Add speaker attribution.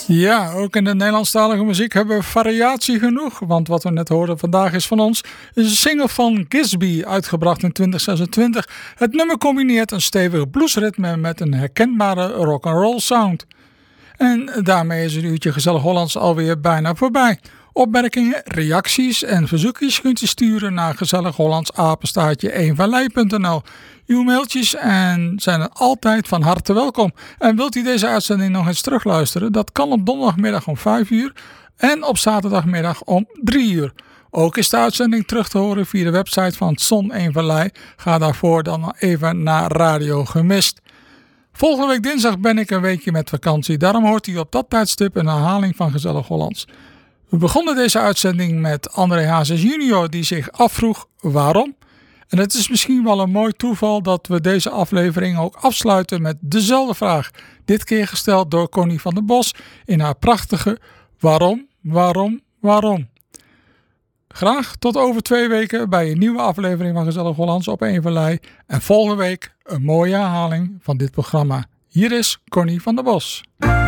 Speaker 1: Ja, ook in de Nederlandstalige muziek hebben we variatie genoeg. Want wat we net hoorden vandaag is van ons is een single van Gisby, uitgebracht in 2026. Het nummer combineert een stevig bluesritme met een herkenbare rock'n'roll sound. En daarmee is het uurtje Gezellig Hollands alweer bijna voorbij. Opmerkingen, reacties en verzoekjes kunt u sturen naar gezellighollandsapenstaartje1vallei.nl. Uw mailtjes zijn er altijd van harte welkom. En wilt u deze uitzending nog eens terugluisteren? Dat kan op donderdagmiddag om 5 uur en op zaterdagmiddag om 3 uur. Ook is de uitzending terug te horen via de website van Zon 1 Vallei. Ga daarvoor dan even naar Radio Gemist. Volgende week dinsdag ben ik een weekje met vakantie. Daarom hoort u op dat tijdstip een herhaling van Gezellig Hollands. We begonnen deze uitzending met André Hazes junior die zich afvroeg waarom. En het is misschien wel een mooi toeval dat we deze aflevering ook afsluiten met dezelfde vraag. Dit keer gesteld door Connie van der Bos in haar prachtige waarom. Graag tot over 2 weken bij een nieuwe aflevering van Gezellig Hollands op 1 Vallei. En volgende week een mooie herhaling van dit programma. Hier is Connie van der Bos.